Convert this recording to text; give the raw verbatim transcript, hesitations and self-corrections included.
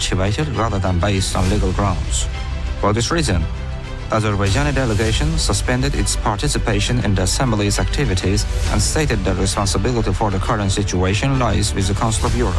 motivated rather than based on legal grounds. For this reason, the Azerbaijani delegation suspended its participation in the Assembly's activities and stated that responsibility for the current situation lies with the Council of Europe.